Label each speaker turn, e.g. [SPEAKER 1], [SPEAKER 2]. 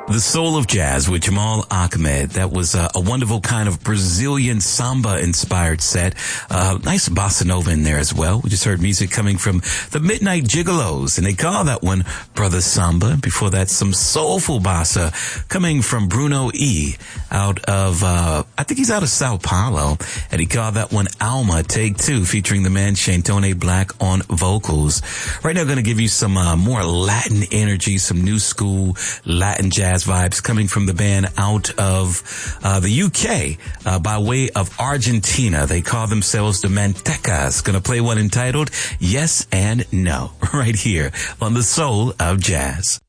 [SPEAKER 1] The Soul of Jazz with Jamal Ahmed. That was a wonderful kind of Brazilian samba-inspired set. Nice bossa nova in there as well. We just heard music coming from the Midnight Gigolos, and they call that one Brother Samba. Before that, some soulful bossa coming from Bruno E. out of, I think he's out of Sao Paulo, and he called that one Alma Take Two, featuring the man Shantone Black on vocals. Right now, I'm going to give you some more Latin energy, some new school Latin jazz vibes coming from the band out of the UK by way of Argentina. They call themselves the Mantecas. Gonna play one entitled Yes and No right here on The Soul of Jazz.